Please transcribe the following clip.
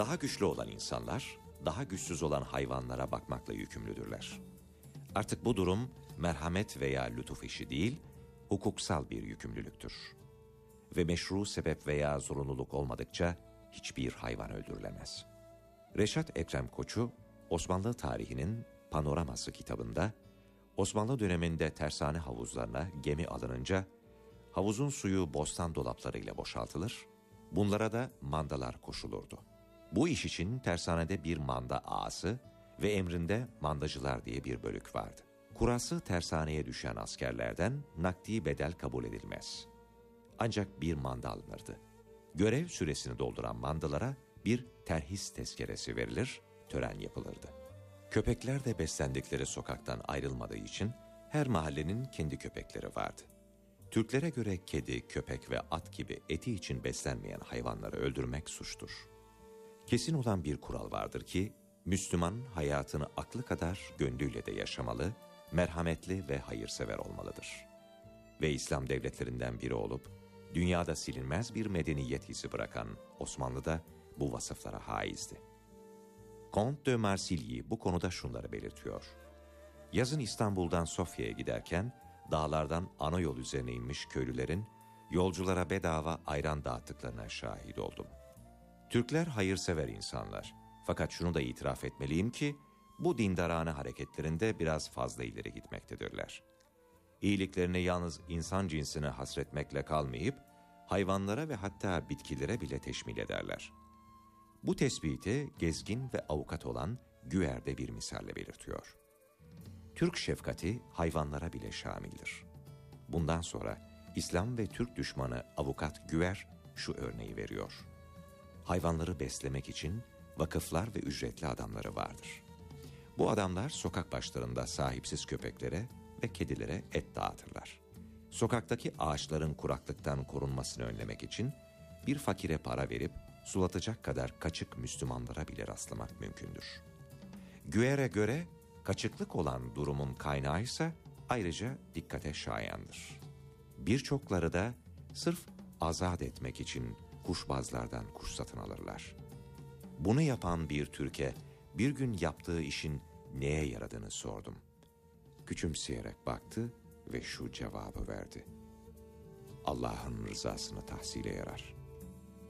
Daha güçlü olan insanlar, daha güçsüz olan hayvanlara bakmakla yükümlüdürler. Artık bu durum merhamet veya lütuf işi değil, hukuksal bir yükümlülüktür. Ve meşru sebep veya zorunluluk olmadıkça hiçbir hayvan öldürülemez. Reşat Ekrem Koçu, Osmanlı tarihinin Panoraması kitabında, Osmanlı döneminde tersane havuzlarına gemi alınınca, havuzun suyu bostan dolaplarıyla boşaltılır, bunlara da mandalar koşulurdu. Bu iş için tersanede bir manda ağası ve emrinde mandacılar diye bir bölük vardı. Kurası tersaneye düşen askerlerden nakdi bedel kabul edilmez. Ancak bir manda alınırdı. Görev süresini dolduran mandalara bir terhis tezkeresi verilir, tören yapılırdı. Köpekler de beslendikleri sokaktan ayrılmadığı için her mahallenin kendi köpekleri vardı. Türklere göre kedi, köpek ve at gibi eti için beslenmeyen hayvanları öldürmek suçtur. Kesin olan bir kural vardır ki, Müslüman hayatını aklı kadar gönlüyle de yaşamalı, merhametli ve hayırsever olmalıdır. Ve İslam devletlerinden biri olup, dünyada silinmez bir medeniyet izi bırakan Osmanlı da bu vasıflara haizdi. Comte de Marsilyi bu konuda şunları belirtiyor. Yazın İstanbul'dan Sofya'ya giderken, dağlardan ana yol üzerine inmiş köylülerin yolculara bedava ayran dağıttıklarına şahit oldum. Türkler hayırsever insanlar. Fakat şunu da itiraf etmeliyim ki, bu dindarane hareketlerinde biraz fazla ileri gitmektedirler. İyiliklerini yalnız insan cinsine hasretmekle kalmayıp, hayvanlara ve hatta bitkilere bile teşmil ederler. Bu tespiti gezgin ve avukat olan Güer de bir misalle belirtiyor. Türk şefkati hayvanlara bile şamildir. Bundan sonra İslam ve Türk düşmanı avukat Güer şu örneği veriyor. Hayvanları beslemek için vakıflar ve ücretli adamları vardır. Bu adamlar sokak başlarında sahipsiz köpeklere ve kedilere et dağıtırlar. Sokaktaki ağaçların kuraklıktan korunmasını önlemek için bir fakire para verip sulatacak kadar kaçık Müslümanlara bile rastlamak mümkündür. Güer'e göre kaçıklık olan durumun kaynağı ise ayrıca dikkate şayandır. Birçokları da sırf azat etmek için kuşbazlardan kuş satın alırlar. Bunu yapan bir Türk'e bir gün yaptığı işin neye yaradığını sordum. Küçümseyerek baktı ve şu cevabı verdi. Allah'ın rızasını tahsile yarar.